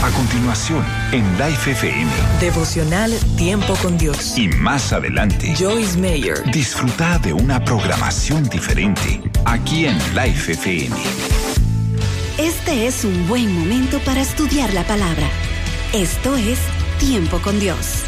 A continuación, en Life FM. Devocional Tiempo con Dios. Y más adelante, Joyce Meyer. Disfruta de una programación diferente aquí en Life FM. Este es un buen momento para estudiar la palabra. Esto es Tiempo con Dios.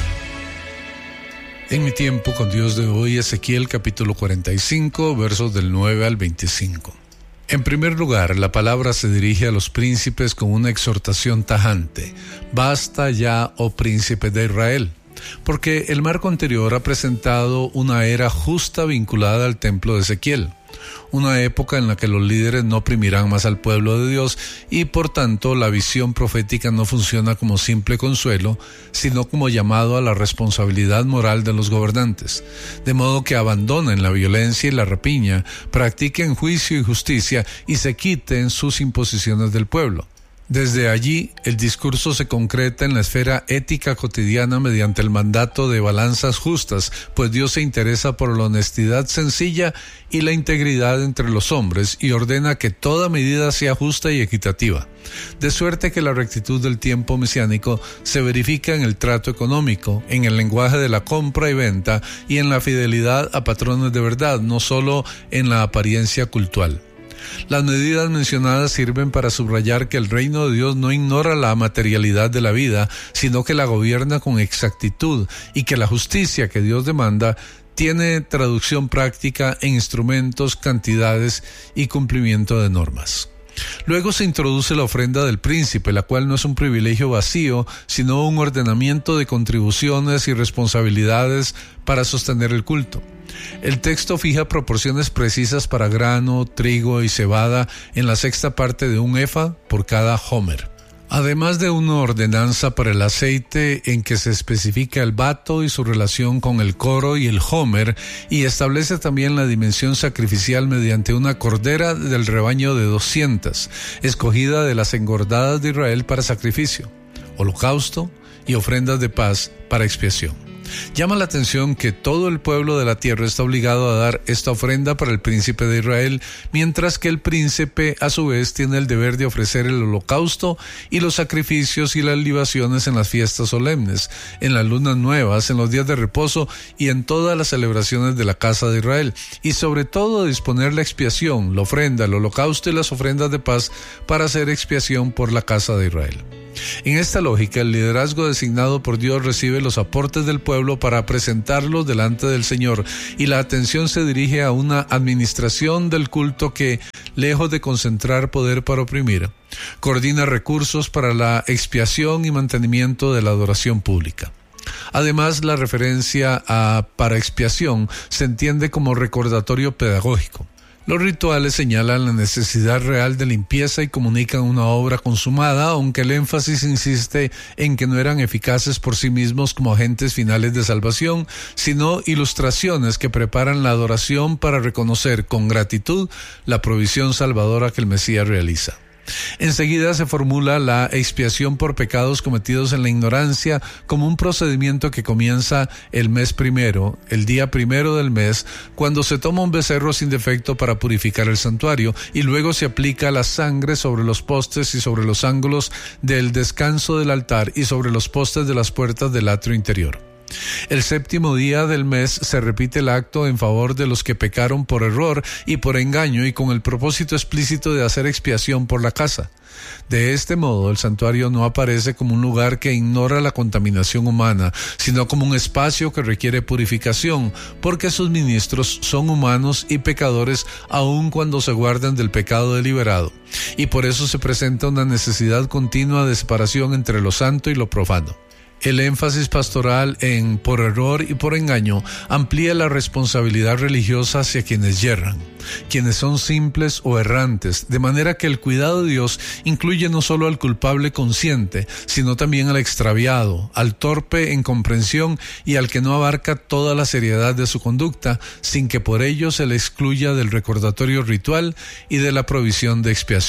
En mi Tiempo con Dios de hoy, Ezequiel capítulo 45, versos del 9 al 25. En primer lugar, la palabra se dirige a los príncipes con una exhortación tajante. Basta ya, oh príncipes de Israel, porque el marco anterior ha presentado una era justa vinculada al templo de Ezequiel, una época en la que los líderes no oprimirán más al pueblo de Dios y por tanto la visión profética no funciona como simple consuelo, sino como llamado a la responsabilidad moral de los gobernantes, de modo que abandonen la violencia y la rapiña, practiquen juicio y justicia y se quiten sus imposiciones del pueblo. Desde allí, el discurso se concreta en la esfera ética cotidiana mediante el mandato de balanzas justas, pues Dios se interesa por la honestidad sencilla y la integridad entre los hombres y ordena que toda medida sea justa y equitativa. De suerte que la rectitud del tiempo mesiánico se verifica en el trato económico, en el lenguaje de la compra y venta y en la fidelidad a patrones de verdad, no solo en la apariencia cultural. Las medidas mencionadas sirven para subrayar que el reino de Dios no ignora la materialidad de la vida, sino que la gobierna con exactitud y que la justicia que Dios demanda tiene traducción práctica en instrumentos, cantidades y cumplimiento de normas. Luego se introduce la ofrenda del príncipe, la cual no es un privilegio vacío, sino un ordenamiento de contribuciones y responsabilidades para sostener el culto. El texto fija proporciones precisas para grano, trigo y cebada en la sexta parte de un efa por cada homer. Además de una ordenanza para el aceite en que se especifica el bato y su relación con el coro y el homer, y establece también la dimensión sacrificial mediante una cordera del rebaño de 200, escogida de las engordadas de Israel para sacrificio, holocausto y ofrendas de paz para expiación. Llama la atención que todo el pueblo de la tierra está obligado a dar esta ofrenda para el príncipe de Israel, mientras que el príncipe a su vez tiene el deber de ofrecer el holocausto y los sacrificios y las libaciones en las fiestas solemnes, en las lunas nuevas, en los días de reposo y en todas las celebraciones de la casa de Israel, y sobre todo disponer la expiación, la ofrenda, el holocausto y las ofrendas de paz para hacer expiación por la casa de Israel. En esta lógica, el liderazgo designado por Dios recibe los aportes del pueblo para presentarlos delante del Señor, y la atención se dirige a una administración del culto que, lejos de concentrar poder para oprimir, coordina recursos para la expiación y mantenimiento de la adoración pública. Además, la referencia a para expiación se entiende como recordatorio pedagógico. Los rituales señalan la necesidad real de limpieza y comunican una obra consumada, aunque el énfasis insiste en que no eran eficaces por sí mismos como agentes finales de salvación, sino ilustraciones que preparan la adoración para reconocer con gratitud la provisión salvadora que el Mesías realiza. Enseguida se formula la expiación por pecados cometidos en la ignorancia como un procedimiento que comienza el mes primero, el día primero del mes, cuando se toma un becerro sin defecto para purificar el santuario, y luego se aplica la sangre sobre los postes y sobre los ángulos del descanso del altar y sobre los postes de las puertas del atrio interior. El séptimo día del mes se repite el acto en favor de los que pecaron por error y por engaño y con el propósito explícito de hacer expiación por la casa. De este modo, el santuario no aparece como un lugar que ignora la contaminación humana, sino como un espacio que requiere purificación, porque sus ministros son humanos y pecadores aun cuando se guardan del pecado deliberado, y por eso se presenta una necesidad continua de separación entre lo santo y lo profano. El énfasis pastoral en por error y por engaño amplía la responsabilidad religiosa hacia quienes yerran, quienes son simples o errantes, de manera que el cuidado de Dios incluye no solo al culpable consciente, sino también al extraviado, al torpe en comprensión y al que no abarca toda la seriedad de su conducta, sin que por ello se le excluya del recordatorio ritual y de la provisión de expiación.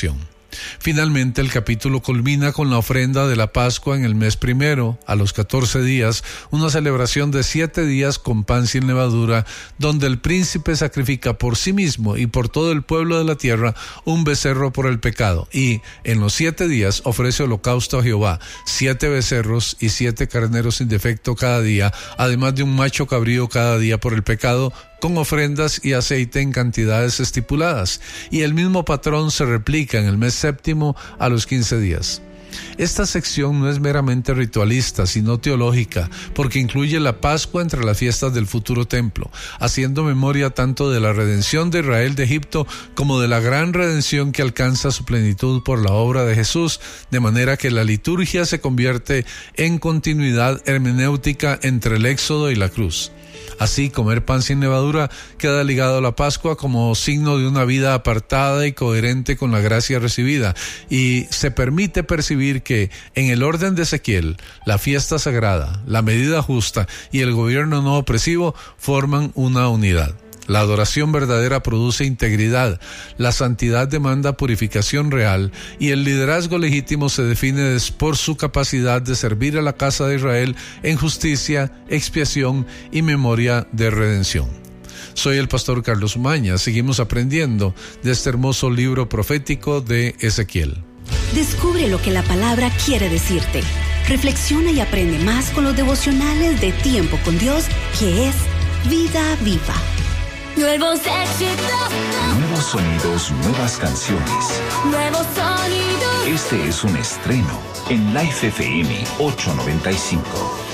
Finalmente, el capítulo culmina con la ofrenda de la Pascua en el mes primero, a los 14 días, una celebración de 7 días con pan sin levadura, donde el príncipe sacrifica por sí mismo y por todo el pueblo de la tierra un becerro por el pecado, y en los 7 días ofrece holocausto a Jehová, 7 becerros y 7 carneros sin defecto cada día, además de un macho cabrío cada día por el pecado, con ofrendas y aceite en cantidades estipuladas, y el mismo patrón se replica en el mes séptimo a los 15 días. Esta sección no es meramente ritualista, sino teológica, porque incluye la Pascua entre las fiestas del futuro templo, haciendo memoria tanto de la redención de Israel de Egipto como de la gran redención que alcanza su plenitud por la obra de Jesús, de manera que la liturgia se convierte en continuidad hermenéutica entre el Éxodo y la cruz. Así, comer pan sin levadura queda ligado a la Pascua como signo de una vida apartada y coherente con la gracia recibida, y se permite percibir que, en el orden de Ezequiel, la fiesta sagrada, la medida justa y el gobierno no opresivo forman una unidad. La adoración verdadera produce integridad, la santidad demanda purificación real, y el liderazgo legítimo se define por su capacidad de servir a la casa de Israel en justicia, expiación y memoria de redención. Soy el pastor Carlos Umaña. Seguimos aprendiendo de este hermoso libro profético de Ezequiel. Descubre lo que la palabra quiere decirte. Reflexiona y aprende más con los devocionales de Tiempo con Dios, que es Vida Viva. Nuevos éxitos, Nuevos sonidos, nuevas canciones. nuevos sonidos. Este es un estreno en Life FM 895.